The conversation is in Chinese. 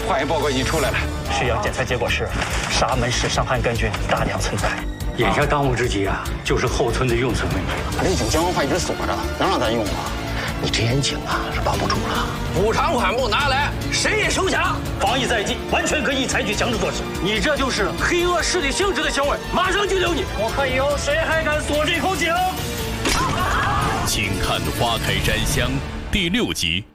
化验报告已经出来了， 尸样检测结果是沙门氏伤寒杆菌大量存在。 眼下当务之急啊，就是后村的用存问题了。 这酒精话一直锁着，能让咱用吗？ 你这眼井啊是保不住了。 补偿款不拿来，谁也休想！ 防疫在即，完全可以采取强制措施。 你这就是黑恶势力性质的行为，马上拘留你！ 我看以后谁还敢锁这口井？ 请看《花开山香》第6集。